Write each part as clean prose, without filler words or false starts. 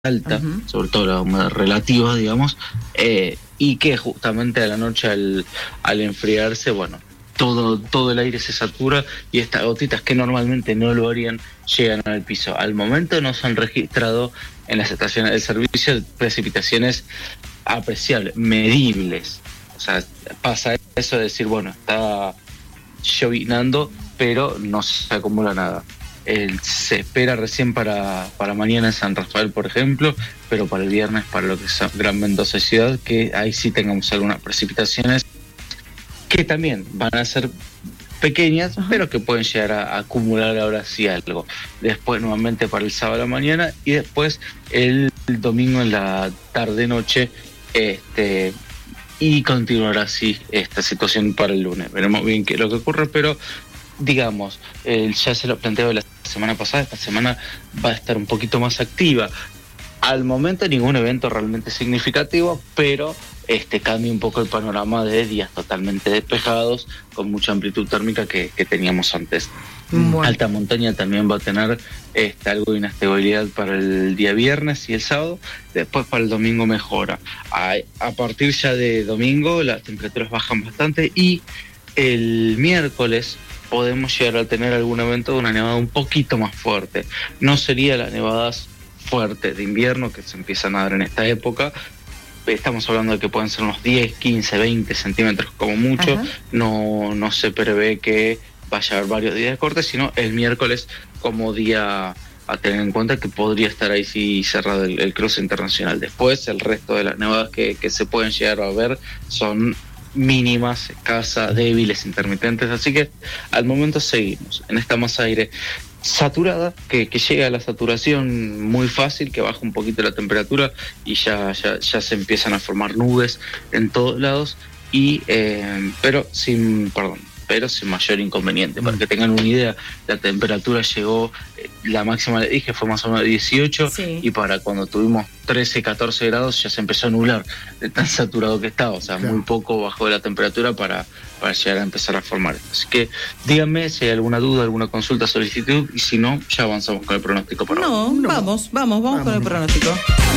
alta, sobre todo la humedad relativa, digamos, y que justamente a la noche al enfriarse, bueno, todo el aire se satura y estas gotitas que normalmente no lo harían llegan al piso. Al momento no se han registrado en las estaciones del servicio precipitaciones apreciables, medibles. O sea, pasa eso de decir, bueno, está llovinando, pero no se acumula nada. Se espera recién para mañana en San Rafael, por ejemplo, pero para el viernes, para lo que es Gran Mendoza Ciudad, que ahí sí tengamos algunas precipitaciones que también van a ser pequeñas, pero que pueden llegar a acumular ahora sí algo. Después nuevamente para el sábado a la mañana y después el domingo en la tarde-noche, y continuará así esta situación para el lunes. Veremos bien qué es lo que ocurre, pero digamos, ya se lo planteaba la semana pasada, esta semana va a estar un poquito más activa. Al momento ningún evento realmente significativo, pero cambia un poco el panorama de días totalmente despejados, con mucha amplitud térmica que teníamos antes. Bueno. Alta montaña también va a tener algo de inestabilidad para el día viernes y el sábado. Después para el domingo mejora. A partir ya de domingo las temperaturas bajan bastante y el miércoles podemos llegar a tener algún evento de una nevada un poquito más fuerte. No sería las nevadas fuertes de invierno que se empiezan a dar en esta época. Estamos hablando de que pueden ser unos 10, 15, 20 centímetros como mucho. No se prevé que vaya a haber varios días de corte, sino el miércoles como día a tener en cuenta, que podría estar ahí sí cerrado el cruce internacional. Después el resto de las nevadas que se pueden llegar a ver son mínimas, escasas, débiles, intermitentes, así que al momento seguimos en esta masa de aire saturada, que llega a la saturación muy fácil, que baja un poquito la temperatura y ya se empiezan a formar nubes en todos lados, y pero sin mayor inconveniente. Para que tengan una idea, la temperatura llegó, la máxima le dije fue más o menos 18, sí. Y para cuando tuvimos 13, 14 grados ya se empezó a nublar de tan saturado que estaba, o sea, claro. Muy poco bajó de la temperatura para llegar a empezar a formar esto. Así que díganme si hay alguna duda, alguna consulta, solicitud, y si no, ya avanzamos con el pronóstico para hoy. Vamos con el pronóstico.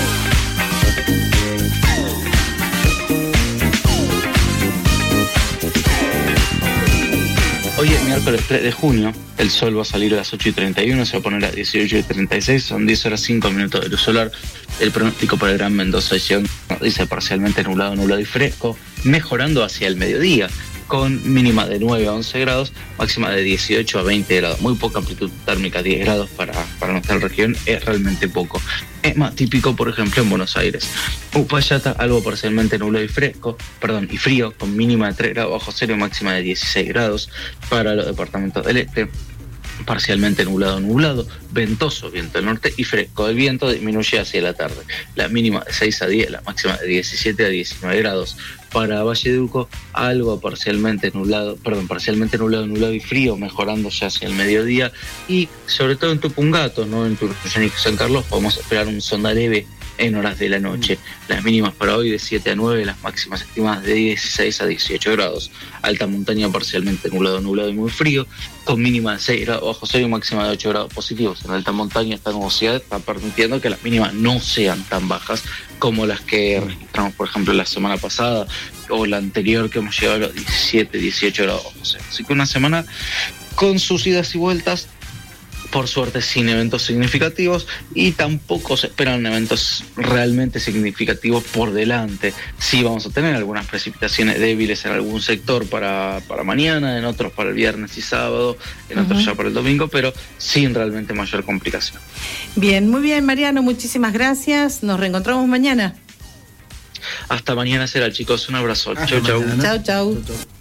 Hoy es miércoles 3 de junio, el sol va a salir a las 8:31, se va a poner a 18:36, son 10 horas 5 minutos de luz solar. El pronóstico para el Gran Mendoza dice parcialmente nublado y fresco, mejorando hacia el mediodía, con mínima de 9 a 11 grados, máxima de 18 a 20 grados. Muy poca amplitud térmica, 10 grados para nuestra región es realmente poco. Es más típico, por ejemplo, en Buenos Aires. Uspallata, algo parcialmente nublado y frío, con mínima de 3 grados bajo cero y máxima de 16 grados. Para los departamentos del este, parcialmente nublado, ventoso, viento del norte y fresco. El viento disminuye hacia la tarde. La mínima de 6 a 10, la máxima de 17 a 19 grados. Para Valleduco, algo parcialmente nublado y frío, mejorando ya hacia el mediodía. Y sobre todo en Tupungato, no en Turuyán y San Carlos, podemos esperar un sonda leve en horas de la noche. Las mínimas para hoy de 7 a 9, las máximas estimadas de 16 a 18 grados. Alta montaña parcialmente nublado y muy frío, con mínima de 6 grados bajo cero y máxima de 8 grados positivos. En alta montaña esta nubosidad está permitiendo que las mínimas no sean tan bajas como las que registramos, por ejemplo, la semana pasada o la anterior, que hemos llegado a los 17, 18 grados bajo cero. Así que una semana con sus idas y vueltas, por suerte sin eventos significativos, y tampoco se esperan eventos realmente significativos por delante. Sí vamos a tener algunas precipitaciones débiles en algún sector para mañana, en otros para el viernes y sábado, en otros ya para el domingo, pero sin realmente mayor complicación. Bien, muy bien, Mariano, muchísimas gracias. Nos reencontramos mañana. Hasta mañana será, chicos. Un abrazo. Chau. Chau.